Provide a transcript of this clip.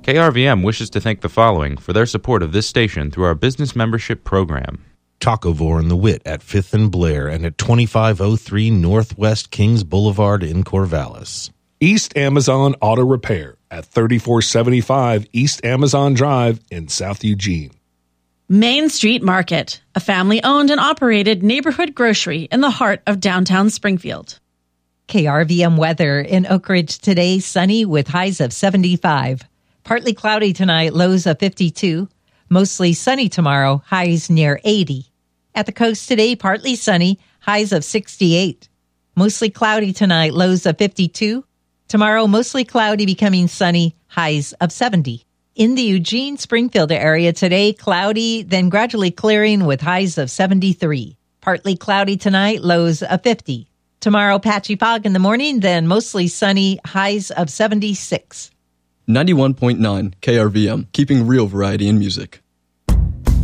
KRVM wishes to thank the following for their support of this station through our business membership program. Tacovore and the Wit at 5th and Blair and at 2503 Northwest Kings Boulevard in Corvallis. East Amazon Auto Repair at 3475 East Amazon Drive in South Eugene. Main Street Market, a family-owned and operated neighborhood grocery in the heart of downtown Springfield. KRVM weather in Oak Ridge today, sunny with highs of 75. Partly cloudy tonight, lows of 52. Mostly sunny tomorrow, highs near 80. At the coast today, partly sunny, highs of 68. Mostly cloudy tonight, lows of 52. Tomorrow, mostly cloudy, becoming sunny, highs of 70. In the Eugene-Springfield area today, cloudy, then gradually clearing with highs of 73. Partly cloudy tonight, lows of 50. Tomorrow, patchy fog in the morning, then mostly sunny, highs of 76. 91.9 KRVM, keeping real variety in music.